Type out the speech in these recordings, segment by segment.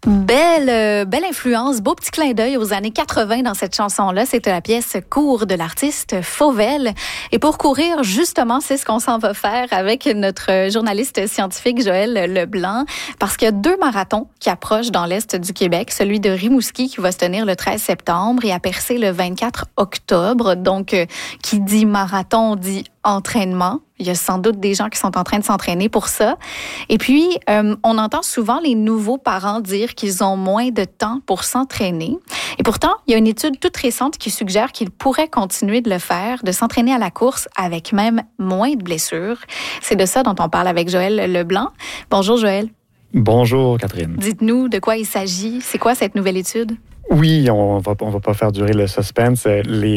Belle influence, beau petit clin d'œil aux années 80 dans cette chanson-là. C'était la pièce Cours de l'artiste Fauvel. Et pour courir, justement, c'est ce qu'on s'en va faire avec notre journaliste scientifique Joël Leblanc, parce qu'il y a 2 marathons qui approchent dans l'Est du Québec. Celui de Rimouski qui va se tenir le 13 septembre et à Percé le 24 octobre. Donc, qui dit marathon dit entraînement. Il y a sans doute des gens qui sont en train de s'entraîner pour ça. Et puis, on entend souvent les nouveaux parents dire qu'ils ont moins de temps pour s'entraîner. Et pourtant, il y a une étude toute récente qui suggère qu'ils pourraient continuer de le faire, de s'entraîner à la course avec même moins de blessures. C'est de ça dont on parle avec Joël Leblanc. Bonjour Joël. Bonjour Catherine. Dites-nous de quoi il s'agit. C'est quoi cette nouvelle étude? Oui, on va pas faire durer le suspense.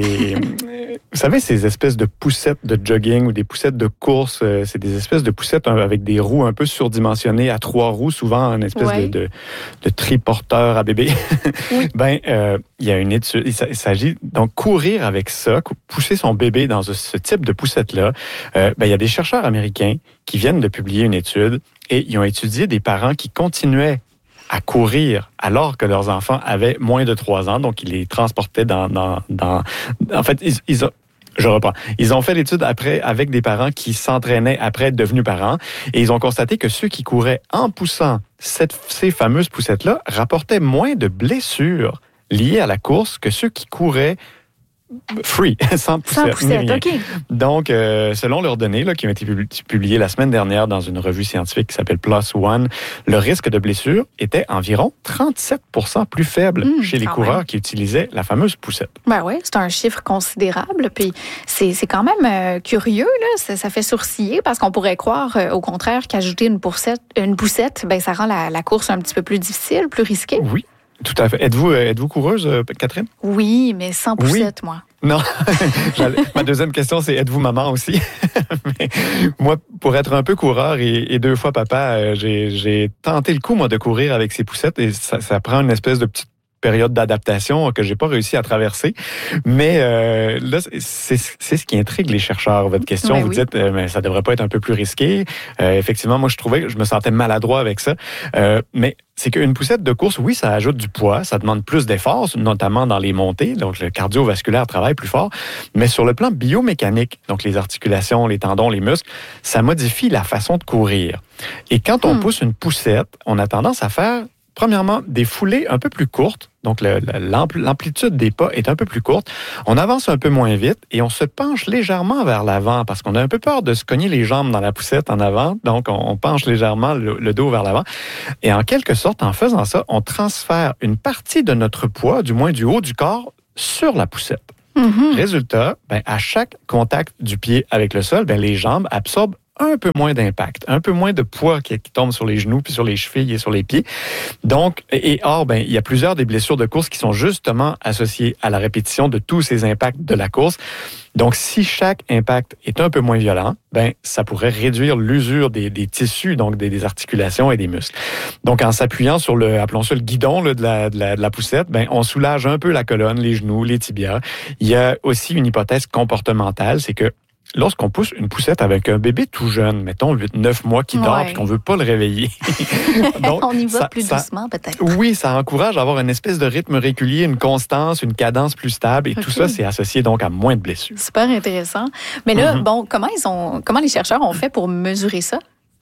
Vous savez, ces espèces de poussettes de jogging ou des poussettes de course, c'est des espèces de poussettes avec des roues un peu surdimensionnées à 3 roues, souvent une espèce de triporteur à bébé. Oui. Il y a une étude, il s'agit donc courir avec ça, pousser son bébé dans ce type de poussette-là. Il y a des chercheurs américains qui viennent de publier une étude et ils ont étudié des parents qui continuaient à courir alors que leurs enfants avaient moins de 3 ans. Donc, ils les transportaient En fait, je reprends. Ils ont fait l'étude après avec des parents qui s'entraînaient après être devenus parents et ils ont constaté que ceux qui couraient en poussant ces fameuses poussettes-là rapportaient moins de blessures liées à la course que ceux qui couraient free, sans poussette, ni rien. Okay. Donc, selon leurs données qui ont été publiées la semaine dernière dans une revue scientifique qui s'appelle PLOS ONE, le risque de blessure était environ 37% plus faible chez les coureurs qui utilisaient la fameuse poussette. Ben oui, c'est un chiffre considérable. Puis c'est quand même curieux, là. Ça fait sourciller parce qu'on pourrait croire, au contraire, qu'ajouter une poussette, ça rend la course un petit peu plus difficile, plus risquée. Oui. Tout à fait. Êtes-vous coureuse, Catherine? Oui, mais sans poussette, moi. Non. Ma deuxième question, c'est êtes-vous maman aussi? Mais moi, pour être un peu coureur et 2 fois papa, j'ai tenté le coup, moi, de courir avec ces poussettes et ça prend une espèce de petite période d'adaptation que j'ai pas réussi à traverser. Mais là, c'est ce qui intrigue les chercheurs. Votre question, vous dites, mais ça devrait pas être un peu plus risqué. Effectivement, moi, je me sentais maladroit avec ça. Mais c'est qu'une poussette de course, oui, ça ajoute du poids, ça demande plus d'efforts, notamment dans les montées, donc le cardiovasculaire travaille plus fort, mais sur le plan biomécanique, donc les articulations, les tendons, les muscles, ça modifie la façon de courir. Et quand on pousse une poussette, on a tendance à faire premièrement, des foulées un peu plus courtes, donc l'amplitude des pas est un peu plus courte. On avance un peu moins vite et on se penche légèrement vers l'avant parce qu'on a un peu peur de se cogner les jambes dans la poussette en avant. Donc, on penche légèrement le dos vers l'avant. Et en quelque sorte, en faisant ça, on transfère une partie de notre poids, du moins du haut du corps, sur la poussette. Mm-hmm. Résultat, à chaque contact du pied avec le sol, les jambes absorbent un peu moins d'impact, un peu moins de poids qui tombe sur les genoux, puis sur les chevilles et sur les pieds. Donc, il y a plusieurs des blessures de course qui sont justement associées à la répétition de tous ces impacts de la course. Donc, si chaque impact est un peu moins violent, ça pourrait réduire l'usure des tissus, donc des articulations et des muscles. Donc, en s'appuyant sur appelons ça le guidon de la poussette, on soulage un peu la colonne, les genoux, les tibias. Il y a aussi une hypothèse comportementale, c'est que lorsqu'on pousse une poussette avec un bébé tout jeune, mettons 8-9 mois qui dort et qu'on ne veut pas le réveiller. Donc, on y va plus doucement peut-être. Oui, ça encourage à avoir une espèce de rythme régulier, une constance, une cadence plus stable et tout ça, c'est associé donc à moins de blessures. Super intéressant. Mais là, comment les chercheurs ont fait pour mesurer ça?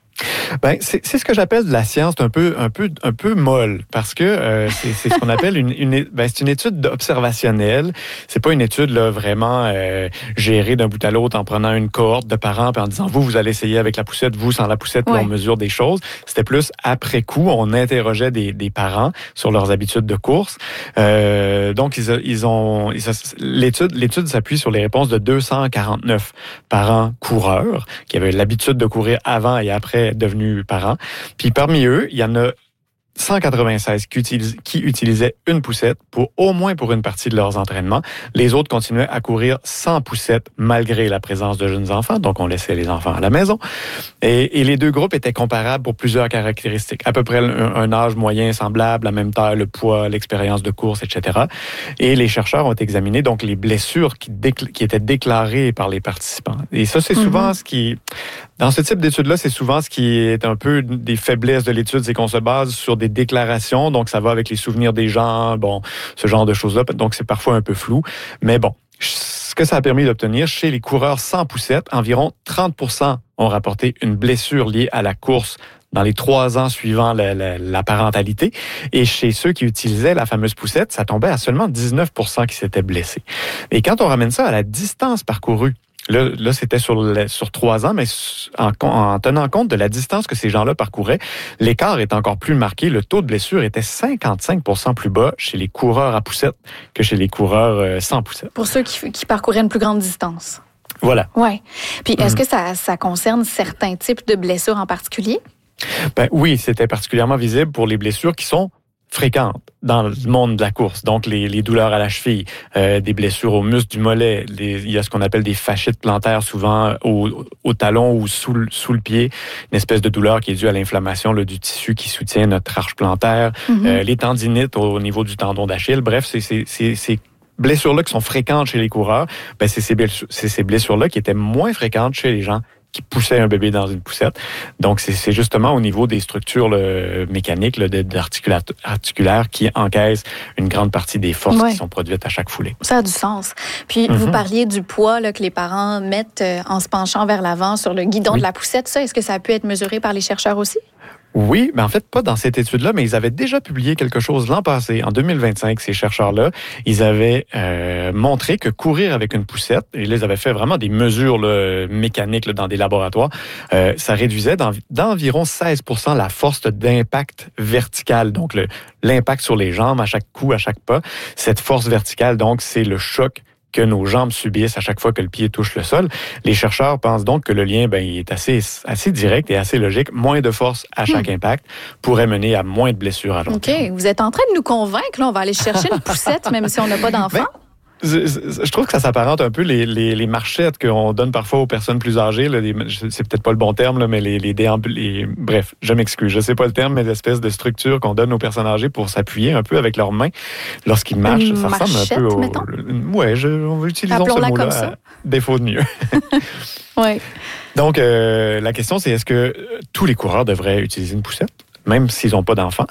C'est ce que j'appelle de la science un peu molle parce que c'est ce qu'on appelle c'est une étude observationnelle. C'est pas une étude là vraiment gérée d'un bout à l'autre en prenant une cohorte de parents puis en disant vous allez essayer avec la poussette, vous sans la poussette, puis on mesure des choses. C'était plus après coup, on interrogeait des parents sur leurs habitudes de course. Donc l'étude s'appuie sur les réponses de 249 parents coureurs qui avaient l'habitude de courir avant et après devenus parents. Puis parmi eux, il y en a 196 qui utilisaient une poussette au moins pour une partie de leurs entraînements. Les autres continuaient à courir sans poussette malgré la présence de jeunes enfants. Donc, on laissait les enfants à la maison. Et les 2 groupes étaient comparables pour plusieurs caractéristiques. À peu près un âge moyen semblable, la même taille, le poids, l'expérience de course, etc. Et les chercheurs ont examiné donc les blessures qui étaient déclarées par les participants. Et ça, c'est souvent ce qui... Dans ce type d'études-là, c'est souvent ce qui est un peu des faiblesses de l'étude, c'est qu'on se base sur des des déclarations, donc ça va avec les souvenirs des gens, bon, ce genre de choses-là. Donc, c'est parfois un peu flou. Mais bon, ce que ça a permis d'obtenir, chez les coureurs sans poussette, environ 30% ont rapporté une blessure liée à la course dans les 3 ans suivant la parentalité. Et chez ceux qui utilisaient la fameuse poussette, ça tombait à seulement 19% qui s'étaient blessés. Et quand on ramène ça à la distance parcourue, là c'était sur 3 ans, mais en tenant compte de la distance que ces gens-là parcouraient, l'écart est encore plus marqué. Le taux de blessure était 55% plus bas chez les coureurs à poussette que chez les coureurs sans poussette. Pour ceux qui parcouraient une plus grande distance. Voilà. Oui. Puis, est-ce que ça concerne certains types de blessures en particulier? Ben oui, c'était particulièrement visible pour les blessures qui sont fréquentes dans le monde de la course. Donc, les douleurs à la cheville, des blessures aux muscles du mollet, il y a ce qu'on appelle des fasciites plantaires, souvent au talon ou sous le pied, une espèce de douleur qui est due à l'inflammation du tissu qui soutient notre arche plantaire, les tendinites au niveau du tendon d'Achille. Bref, c'est blessures-là qui sont fréquentes chez les coureurs, ben c'est ces blessures-là qui étaient moins fréquentes chez les gens qui poussaient un bébé dans une poussette. Donc, c'est justement au niveau des structures mécaniques articulaires qui encaissent une grande partie des forces qui sont produites à chaque foulée. Ça a du sens. Puis, vous parliez du poids que les parents mettent en se penchant vers l'avant sur le guidon de la poussette. Ça, est-ce que ça a pu être mesuré par les chercheurs aussi? Oui, mais en fait, pas dans cette étude-là, mais ils avaient déjà publié quelque chose l'an passé, en 2025, ces chercheurs-là. Ils avaient montré que courir avec une poussette, et là, ils avaient fait vraiment des mesures mécaniques dans des laboratoires, ça réduisait d'environ 16% la force d'impact vertical, donc l'impact sur les jambes à chaque coup, à chaque pas. Cette force verticale, donc, c'est le choc que nos jambes subissent à chaque fois que le pied touche le sol. Les chercheurs pensent donc que le lien il est assez direct et assez logique. Moins de force à chaque impact pourrait mener à moins de blessures à long terme. OK. Vous êtes en train de nous convaincre. Là, on va aller chercher une poussette, même si on n'a pas d'enfant. Je trouve que ça s'apparente un peu les marchettes qu'on donne parfois aux personnes plus âgées. C'est peut-être pas le bon terme, mais bref, je m'excuse, je sais pas le terme, mais l'espèce de structure qu'on donne aux personnes âgées pour s'appuyer un peu avec leurs mains lorsqu'ils marchent. Ça ressemble un peu au... Ouais, utilisons ce mot-là à défaut de mieux. Oui. Donc, la question, c'est est-ce que tous les coureurs devraient utiliser une poussette? Même s'ils n'ont pas d'enfants.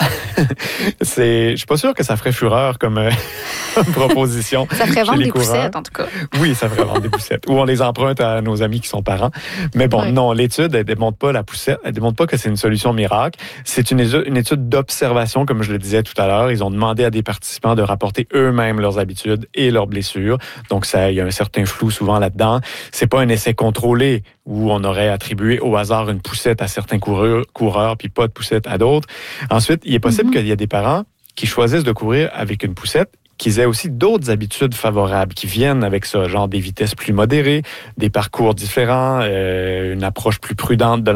Je suis pas sûr que ça ferait fureur comme proposition. Ça ferait vendre des poussettes, en tout cas. Oui, ça ferait vendre des poussettes. Ou on les emprunte à nos amis qui sont parents. Mais bon, non, l'étude, elle démontre pas la poussette. Elle démontre pas que c'est une solution miracle. C'est une étude d'observation, comme je le disais tout à l'heure. Ils ont demandé à des participants de rapporter eux-mêmes leurs habitudes et leurs blessures. Donc, il y a un certain flou souvent là-dedans. C'est pas un essai contrôlé où on aurait attribué au hasard une poussette à certains coureurs puis pas de poussette à d'autres. Ensuite, il est possible qu'il y ait des parents qui choisissent de courir avec une poussette, qu'ils aient aussi d'autres habitudes favorables qui viennent avec ça, genre des vitesses plus modérées, des parcours différents, une approche plus prudente de